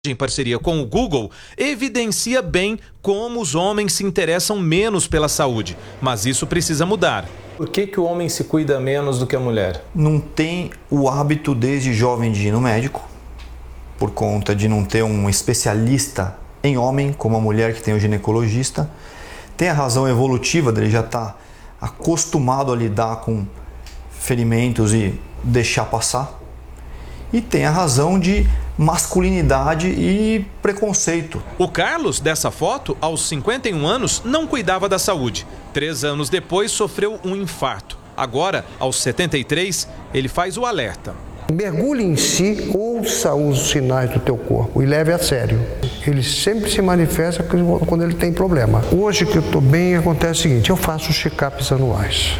em parceria com o Google, evidencia bem como os homens se interessam menos pela saúde. Mas isso precisa mudar. Por que o homem se cuida menos do que a mulher? Não tem o hábito desde jovem de ir no médico, por conta de não ter um especialista em homem, como a mulher que tem o ginecologista. Tem a razão evolutiva dele já estar acostumado a lidar com ferimentos e deixar passar. E tem a razão de masculinidade e preconceito. O Carlos, dessa foto, aos 51 anos, não cuidava da saúde. 3 anos depois, sofreu um infarto. Agora, aos 73, ele faz o alerta. Mergulhe em si, ouça os sinais do teu corpo e leve a sério. Ele sempre se manifesta quando ele tem problema. Hoje que eu estou bem, acontece o seguinte, eu faço check-ups anuais.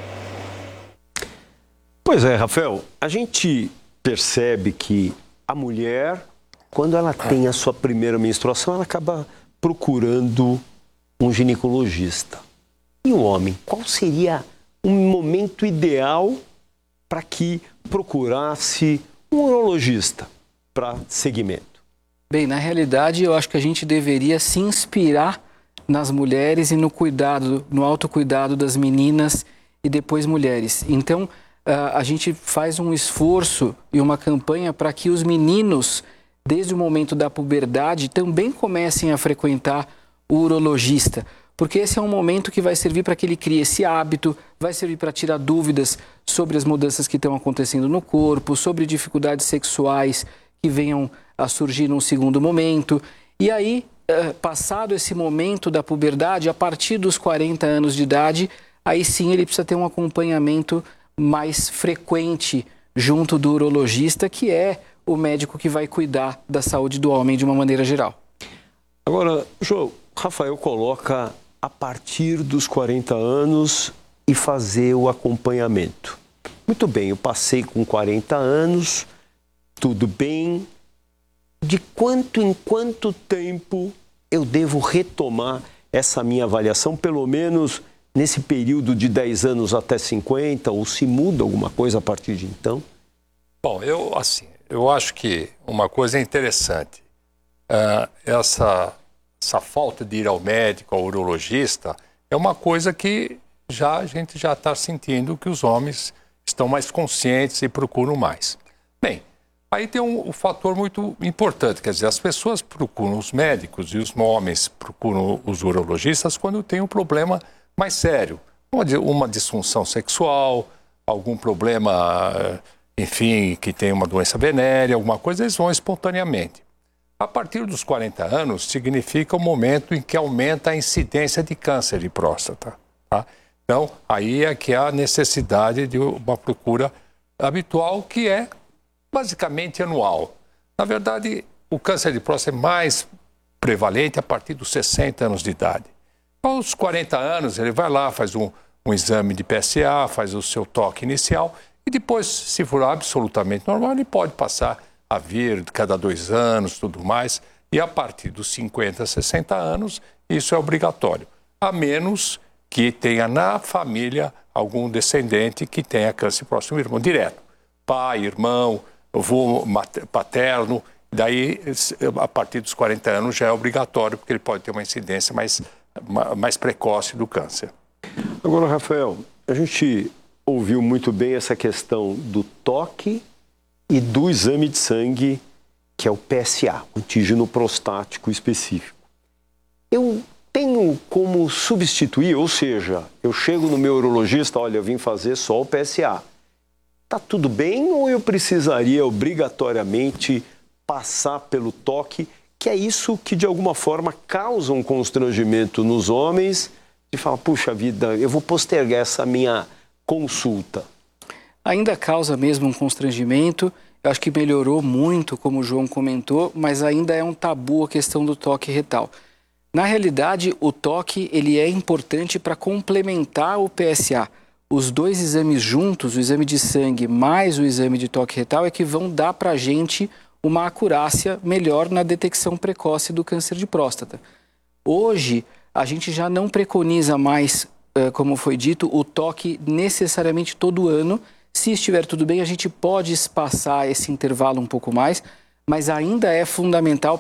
Pois é, Rafael, a gente percebe que a mulher, quando ela tem a sua primeira menstruação, ela acaba procurando um ginecologista. E o homem, qual seria um momento ideal para que procurasse um urologista para seguimento? Bem, na realidade, eu acho que a gente deveria se inspirar nas mulheres e no cuidado, no autocuidado das meninas e depois mulheres. Então, a gente faz um esforço e uma campanha para que os meninos, desde o momento da puberdade, também comecem a frequentar o urologista. Porque esse é um momento que vai servir para que ele crie esse hábito, vai servir para tirar dúvidas sobre as mudanças que estão acontecendo no corpo, sobre dificuldades sexuais que venham a surgir num segundo momento. E aí, passado esse momento da puberdade, a partir dos 40 anos de idade, aí sim ele precisa ter um acompanhamento mais frequente junto do urologista, que é o médico que vai cuidar da saúde do homem de uma maneira geral. Agora, João, Rafael coloca a partir dos 40 anos e fazer o acompanhamento. Muito bem, eu passei com 40 anos, tudo bem. De quanto em quanto tempo eu devo retomar essa minha avaliação, pelo menos nesse período de 10 anos até 50, ou se muda alguma coisa a partir de então? Bom, eu acho que uma coisa interessante, essa falta de ir ao médico, ao urologista, é uma coisa que a gente já está sentindo que os homens estão mais conscientes e procuram mais. Bem, aí tem um fator muito importante, quer dizer, as pessoas procuram os médicos e os homens procuram os urologistas quando tem um problema mais sério, uma disfunção sexual, algum problema, enfim, que tem uma doença venérea, alguma coisa, eles vão espontaneamente. A partir dos 40 anos, significa o momento em que aumenta a incidência de câncer de próstata. Tá? Então, aí é que há a necessidade de uma procura habitual, que é basicamente anual. Na verdade, o câncer de próstata é mais prevalente a partir dos 60 anos de idade. Aos 40 anos, ele vai lá, faz um exame de PSA, faz o seu toque inicial e depois, se for absolutamente normal, ele pode passar a vir cada 2 anos, tudo mais. E a partir dos 50, 60 anos, isso é obrigatório. A menos que tenha na família algum descendente que tenha câncer de próstata, um irmão direto. Pai, irmão, avô paterno. Daí, a partir dos 40 anos, já é obrigatório, porque ele pode ter uma incidência mais precoce do câncer. Agora, Rafael, a gente ouviu muito bem essa questão do toque e do exame de sangue, que é o PSA, o antígeno prostático específico. Eu tenho como substituir, ou seja, eu chego no meu urologista, olha, eu vim fazer só o PSA. Tá tudo bem ou eu precisaria obrigatoriamente passar pelo toque, que é isso que de alguma forma causa um constrangimento nos homens de falar, puxa vida, eu vou postergar essa minha consulta? Ainda causa mesmo um constrangimento, eu acho que melhorou muito, como o João comentou, mas ainda é um tabu a questão do toque retal. Na realidade, o toque ele é importante para complementar o PSA. Os dois exames juntos, o exame de sangue mais o exame de toque retal, é que vão dar para a gente uma acurácia melhor na detecção precoce do câncer de próstata. Hoje, a gente já não preconiza mais, como foi dito, o toque necessariamente todo ano. Se estiver tudo bem, a gente pode espaçar esse intervalo um pouco mais. mas ainda é fundamental